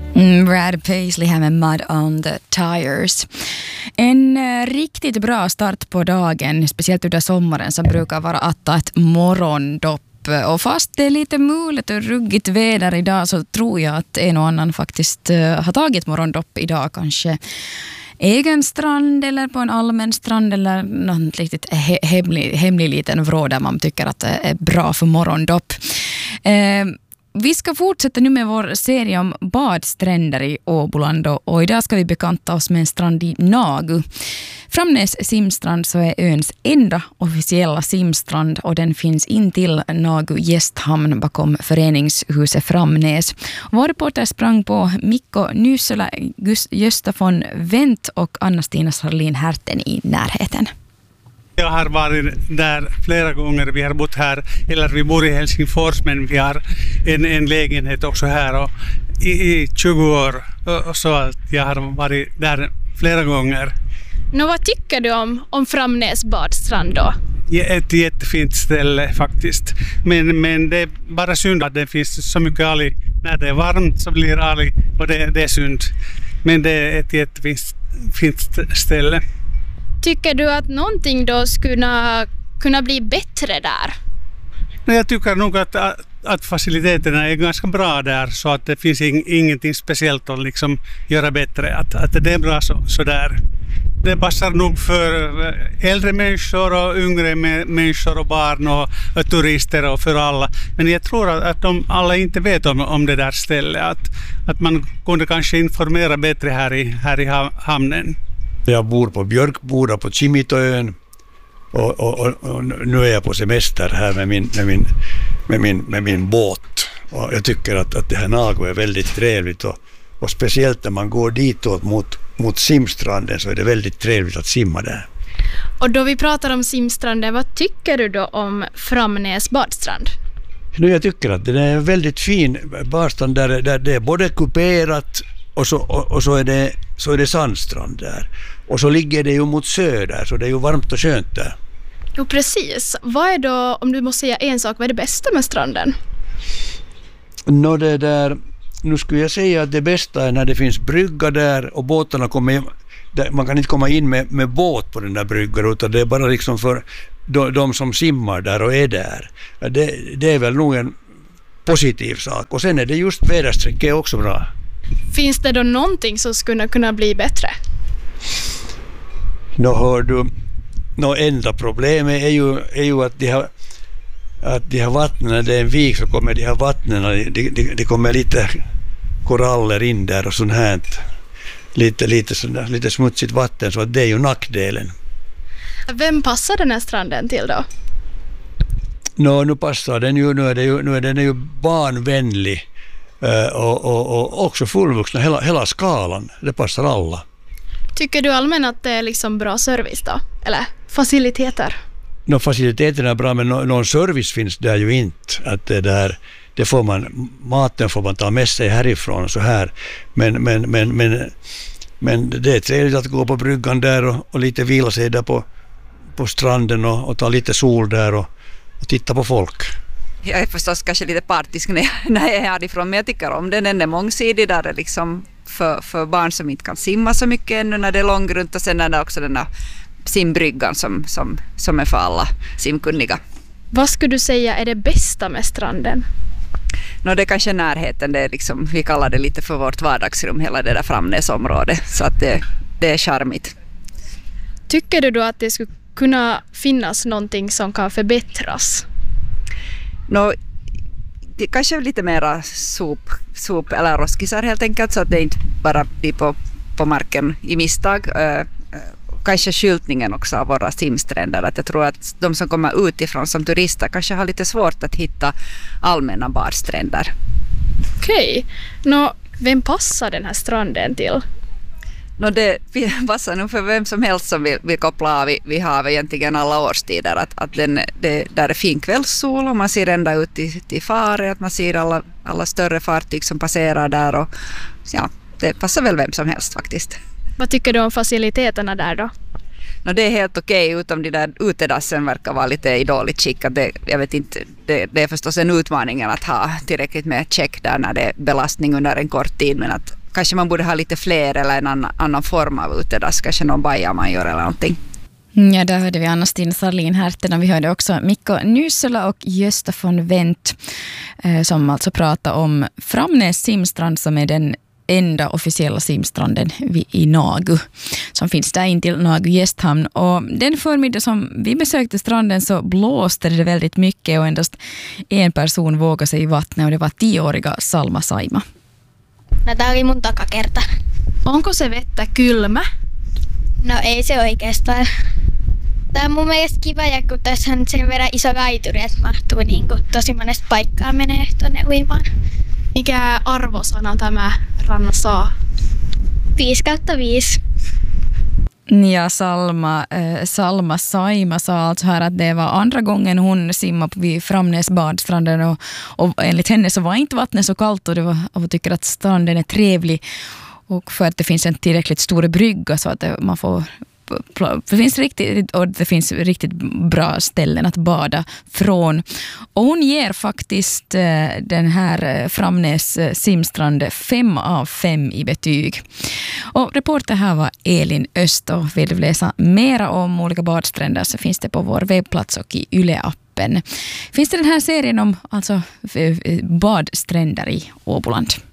Brad Paisley här med Mud on the Tires. En riktigt bra start på dagen, speciellt under sommaren, som brukar vara att ta ett morgondopp. Och fast det är lite mulet och ruggigt väder idag, så tror jag att en och annan faktiskt har tagit morgondopp idag. Kanske egen strand eller på en allmän strand eller någon riktigt hemlig liten vrå där man tycker att det är bra för morgondopp. Vi ska fortsätta nu med vår serie om badstränder i Åboland och idag ska vi bekanta oss med en strand i Nagu. Framnäs simstrand så är öns enda officiella simstrand och den finns in till Nagu gästhamn bakom föreningshuset Framnäs. Vår reporter sprang på Mikko Nysölä, Gösta von Wendt och Anna-Stina Sarlin-Härten i närheten. Jag har varit där flera gånger. Vi har bott här, eller vi bor i Helsingfors, men vi har en lägenhet också här och i 20 år. Och så att jag har varit där flera gånger. Vad tycker du om Framnäs badstrand då? Ett jättefint ställe faktiskt. Men det är bara synd att det finns så mycket alg. När det är varmt så blir alg och det är synd. Men det är ett jättefint ställe. Tycker du att någonting då skulle kunna bli bättre där? Jag tycker nog att faciliteterna är ganska bra där, så att det finns ingenting speciellt att liksom göra bättre. Att det är bra så där. Det passar nog för äldre människor och yngre människor och barn och turister och för alla. Men jag tror att de alla inte vet om det där stället. Att man kunde kanske informera bättre här i hamnen. Jag bor på Björkboda på Kimitoön och nu är jag på semester här med min båt. Och jag tycker att det här Nagu är väldigt trevligt och speciellt när man går ditåt mot simstranden så är det väldigt trevligt att simma där. Och då vi pratar om simstranden, vad tycker du då om Framnäs badstrand? Jag tycker att det är en väldigt fin badstrand där det är både kuperat och så är det sandstrand där. Och så ligger det ju mot söder, så det är ju varmt och skönt där. Jo, precis. Vad är då, om du måste säga en sak, vad är det bästa med stranden? Nu skulle jag säga att det bästa är när det finns brygga där och båtarna kommer. Man kan inte komma in med båt på den där bryggan, utan det är bara liksom för de som simmar där och är där. Det är väl nog en positiv sak. Och sen är det just väderstrecket också bra. Finns det då någonting som skulle kunna bli bättre? Enda problemet är ju att de har vattnen, det är en vik så kommer de här vattnen, det kommer lite koraller in där och sånt här, lite smutsigt vatten, så att det är ju nackdelen. Vem passar den här stranden till då? Nu passar den ju, nu är den ju barnvänlig och också fullvuxna, hela skalan, det passar alla. Tycker du allmänt att det är liksom bra service då? Eller faciliteter? Faciliteterna är bra, men någon service finns där ju inte. Att det får maten får man ta med sig härifrån och så här. Men det är trevligt att gå på bryggan där och lite vila sig där på stranden och ta lite sol där och titta på folk. Jag är förstås kanske lite partisk när jag är härifrån, men jag tycker om den. Den är mångsidig där, är liksom för barn som inte kan simma så mycket ännu när det är långgrunt, och sen är det också den där simbryggan som är för alla simkunniga. Vad skulle du säga är det bästa med stranden? Det är kanske närheten, det är liksom, vi kallar det lite för vårt vardagsrum, hela det där Framnäsområdet, så att det är charmigt. Tycker du då att det skulle kunna finnas någonting som kan förbättras? Det kanske lite mera sop eller roskisar helt enkelt, så att det inte bara blir på marken i misstag. Kanske skyltningen också av våra simstränder. Att jag tror att de som kommer utifrån som turister kanske har lite svårt att hitta allmänna badstränder. Okej. Vem passar den här stranden till? Det passar nog för vem som helst som vill koppla av vid havet egentligen alla årstider. Att där är fin kvällssol och man ser ända ut till Fare, att man ser alla större fartyg som passerar där. Och, ja, det passar väl vem som helst faktiskt. Vad tycker du om faciliteterna där då? Det är helt okej, utom de där utedassen verkar vara lite i dåligt skick. Jag vet inte, det är förstås en utmaning att ha tillräckligt med check där när det är belastning under en kort tid, men kanske man borde ha lite fler eller en annan form av utedass, kanske någon baja man gör eller någonting. Ja, där hörde vi Anna-Stina Sarlin-Härten och vi hörde också Mikko Nysela och Gösta von Wendt som alltså pratar om Framnäs simstrand som är den enda officiella simstranden i Nagu som finns där in till Nagu gästhamn. Och den förmiddag som vi besökte stranden så blåste det väldigt mycket och endast en person vågade sig i vattnet och det var 10-åriga Salma Saima. No, tää oli mun takakerta. Onko se vettä kylmä? No ei se oikeastaan. Tää on mun mielestä kiva, ja kun tässä on sen verran iso laituri, että mahtuu niin kuin tosi monesta paikkaa menee tuonne uimaan. Mikä arvosana tämä ranna saa? 5/5. Ja Salma Saima sa alltså här att det var andra gången hon simmade vid Framnäs badstranden och enligt henne så var inte vattnet så kallt och hon tycker att stranden är trevlig och för att det finns en tillräckligt stor brygga så att man får det finns riktigt bra ställen att bada från. Och hon ger faktiskt den här Framnäs simstrand 5 av 5 i betyg. Och reporter här var Elin Öst och vill du läsa mera om olika badstränder så finns det på vår webbplats och i Yle-appen. Finns det den här serien om alltså badstränder i Åboland.